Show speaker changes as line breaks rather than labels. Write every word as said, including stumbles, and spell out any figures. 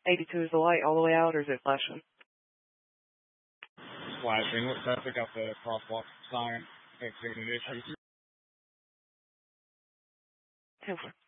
eighty-two is the light all the way out, or is it flashing?
Flashing. Looks like I got the crosswalk sign. Fixing issues.
Over.